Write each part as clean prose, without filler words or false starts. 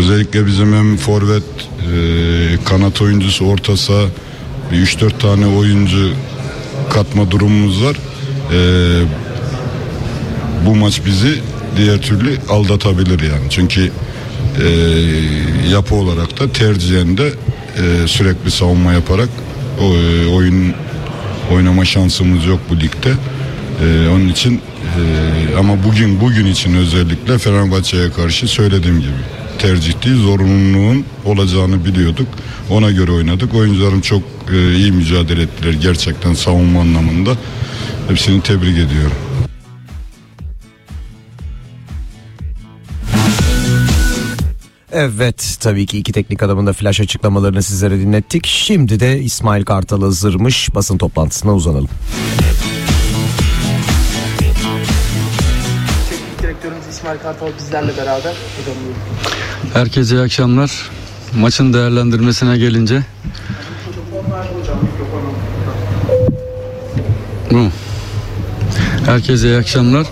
Özellikle bizim hem forvet, kanat oyuncusu, orta saha 3-4 tane oyuncu katma durumumuz var. Bu maç bizi diğer türlü aldatabilir yani. Çünkü yapı olarak da tercihen de sürekli savunma yaparak oynama şansımız yok bu ligde. Onun için ama bugün için özellikle Fenerbahçe'ye karşı söylediğim gibi tercih değil, zorunluluğun olacağını biliyorduk. Ona göre oynadık. Oyuncularım çok iyi mücadele ettiler gerçekten savunma anlamında. Hepsini tebrik ediyorum. Evet, tabii ki iki teknik adamın da flash açıklamalarını sizlere dinlettik. Şimdi de İsmail Kartal hazırmış, basın toplantısına uzanalım. Teknik direktörümüz İsmail Kartal bizlerle beraber. Herkese iyi akşamlar. Maçın değerlendirmesine gelince Herkese iyi akşamlar.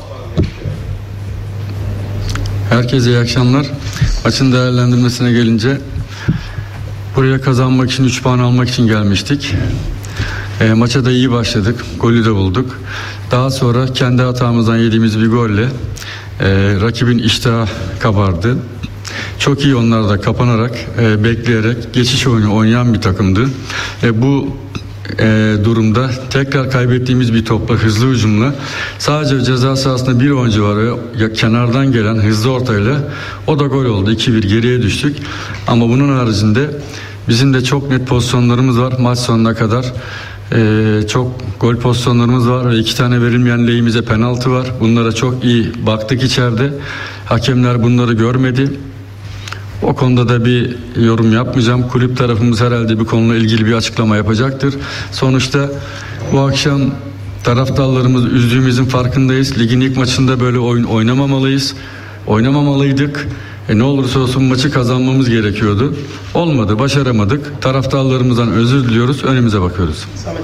Herkese iyi akşamlar. Maçın değerlendirmesine gelince buraya kazanmak için, 3 puan almak için gelmiştik. Maça da iyi başladık. Golü de bulduk. Daha sonra kendi hatamızdan yediğimiz bir golle rakibin iştahı kabardı. Çok iyi onlar da kapanarak, bekleyerek geçiş oyunu oynayan bir takımdı. Bu durumda tekrar kaybettiğimiz bir topla, hızlı hücumla, sadece ceza sahasında bir oyuncu var ve kenardan gelen hızlı ortayla o da gol oldu. 2-1 geriye düştük. Ama bunun haricinde bizim de çok net pozisyonlarımız var. Maç sonuna kadar çok gol pozisyonlarımız var ve 2 tane verilmeyen lehimize penaltı var. Bunlara çok iyi baktık içeride. Hakemler bunları görmedi. O konuda da bir yorum yapmayacağım. Kulüp tarafımız herhalde bir konuyla ilgili bir açıklama yapacaktır. Sonuçta bu akşam taraftarlarımız üzdüğümüzün farkındayız. Ligin ilk maçında böyle oyun oynamamalıydık. Ne olursa olsun maçı kazanmamız gerekiyordu. Olmadı, başaramadık. Taraftarlarımızdan özür diliyoruz. Önümüze bakıyoruz.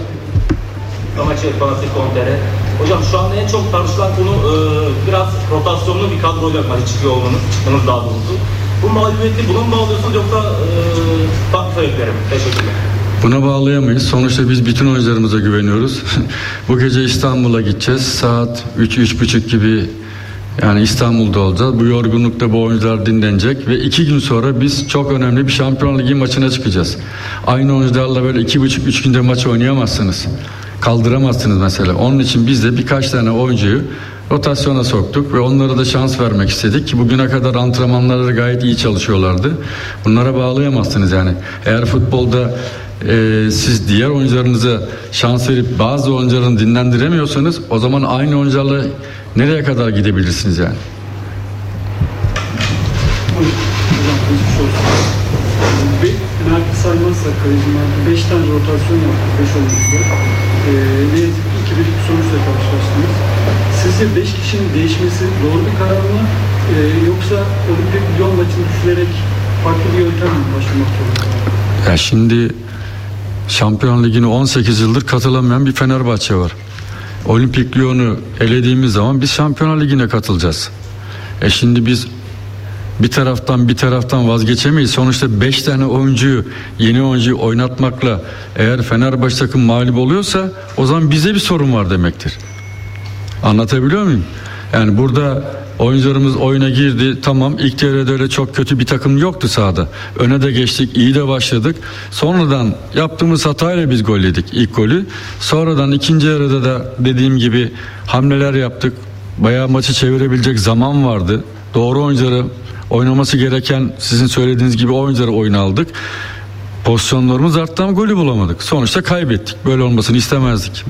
Hocam şu anda en çok tartışılan konu biraz rotasyonlu bir kadroyla maçı çıkmanız daha doğrusu. Bu mağlubiyeti buna mı bağlıyorsunuz yoksa farklı sebepleri mi? Teşekkürler. Buna bağlayamayız. Sonuçta biz bütün oyuncularımıza güveniyoruz. Bu gece İstanbul'a gideceğiz. Saat 3-3.30 gibi yani İstanbul'da olacağız. Bu yorgunlukta bu oyuncular dinlenecek ve 2 gün sonra biz çok önemli bir Şampiyonlar Ligi maçına çıkacağız. Aynı oyuncularla böyle 2,5-3 günde maç oynayamazsınız. Kaldıramazsınız mesela. Onun için biz de birkaç tane oyuncuyu rotasyona soktuk ve onlara da şans vermek istedik ki bugüne kadar antrenmanlarda gayet iyi çalışıyorlardı. Bunlara bağlayamazsınız yani. Eğer futbolda siz diğer oyuncularınıza şans verip bazı oyuncularını dinlendiremiyorsanız o zaman aynı oyuncularla nereye kadar gidebilirsiniz yani? Penaltı saymazsak kalecimden 5 tane rotasyon yaptık, 5 oyuncuda. Ne yazık ki 2-1 sonuçla karşılaştınız. Sizce 5 kişinin değişmesi doğru bir karar mı? Yoksa Olimpik Lyon maçını düşünerek farklı bir yöntem mi başlamak zorunda? Ya şimdi Şampiyon Ligi'ne 18 yıldır katılamayan bir Fenerbahçe var. Olimpik Lyon'u elediğimiz zaman biz Şampiyonlar Ligi'ne katılacağız. Şimdi biz bir taraftan vazgeçemeyiz. Sonuçta 5 tane yeni oyuncuyu oynatmakla eğer Fenerbahçe takım mağlup oluyorsa o zaman bize bir sorun var demektir. Anlatabiliyor muyum? Yani burada oyuncularımız oyuna girdi. Tamam, ilk devrede öyle çok kötü bir takım yoktu sahada. Öne de geçtik, iyi de başladık. Sonradan yaptığımız hatayla biz gol yedik ilk golü. Sonradan ikinci yarıda da dediğim gibi hamleler yaptık. Bayağı maçı çevirebilecek zaman vardı. Doğru oyuncuları, oynaması gereken sizin söylediğiniz gibi oyuncuları oyuna aldık. Pozisyonlarımız arttı ama golü bulamadık. Sonuçta kaybettik. Böyle olmasını istemezdik.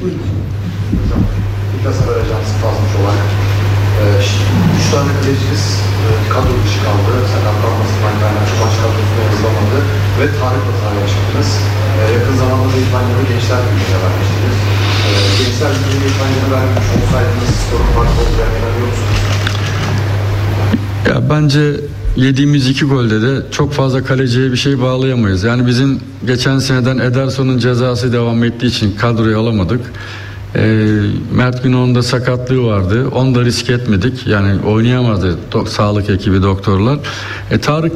Galatasaray ajansı fazlamış olarak 3 tane kaleciniz kadro dışı kaldı. Sakatlanmasından kaynaklı maç kadrosuna yazılamadı ve tarih hatası yaşadınız. Yakın zamanda da İspanya'da Gençler Birliği'ne vermiştiniz. Gençler Birliği'ne İspanya'da vermiş olsaydınız sorun farklı olacağını inanıyor musunuz? Ya bence yediğimiz 2 golde de çok fazla kaleciye bir şey bağlayamayız. Yani bizim geçen seneden Ederson'un cezası devam ettiği için kadroyu alamadık. Mert Günok'un da sakatlığı vardı. Onu da risk etmedik. Yani oynayamazdı sağlık ekibi, doktorlar. Tarık